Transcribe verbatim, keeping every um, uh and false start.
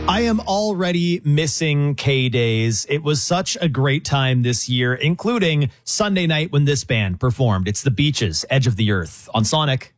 I am already missing K-Days. It was such a great time this year, including Sunday night when this band performed. It's the Beaches, Edge of the Earth on Sonic.